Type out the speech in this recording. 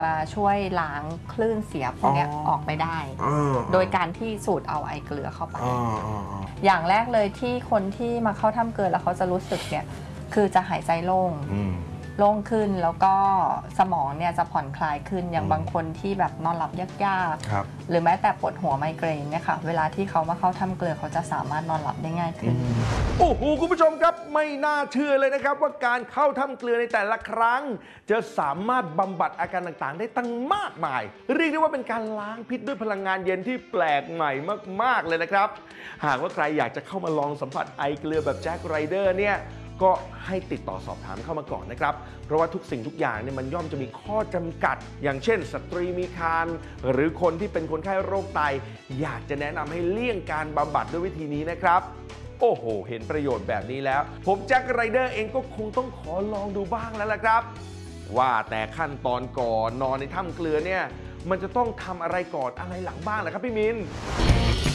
มาช่วยล้างคลื่นเสียพวกนี้ออกไปได้โดยการที่สูดเอาไอเกลือเข้าไปอย่างแรกเลยที่คนที่มาเข้าถ้ำเกลือแล้วเขาจะรู้สึกเนี่ยคือจะหายใจโล่งขึ้นแล้วก็สมองเนี่ยจะผ่อนคลายขึ้นอย่างบางคนที่แบบนอนหลับยากๆหรือแม้แต่ปวดหัวไมเกรนเนี่ยค่ะเวลาที่เขามาเข้าถ้ำเกลือเขาจะสามารถนอนหลับได้ง่ายขึ้นโอ้โหคุณผู้ชมครับไม่น่าเชื่อเลยนะครับว่าการเข้าถ้ำเกลือในแต่ละครั้งจะสามารถบำบัดอาการต่างๆได้ตั้งมากมายเรียกได้ว่าเป็นการล้างพิษด้วยพลังงานเย็นที่แปลกใหม่มากๆเลยนะครับหากว่าใครอยากจะเข้ามาลองสัมผัสไอเกลือแบบแจ็คไรเดอร์เนี่ยก็ให้ติดต่อสอบถามเข้ามาก่อนนะครับเพราะว่าทุกสิ่งทุกอย่างเนี่ยมันย่อมจะมีข้อจำกัดอย่างเช่นสตรีมีครรภ์หรือคนที่เป็นคนไข้โรคไตอยากจะแนะนำให้เลี่ยงการบำบัดด้วยวิธีนี้นะครับโอ้โหเห็นประโยชน์แบบนี้แล้วผมแจ็คไรเดอร์เองก็คงต้องขอลองดูบ้างแล้วล่ะครับว่าแต่ขั้นตอนก่อนนอนในถ้ำเกลือเนี่ยมันจะต้องทำอะไรก่อนอะไรหลังบ้างล่ะครับพี่มิน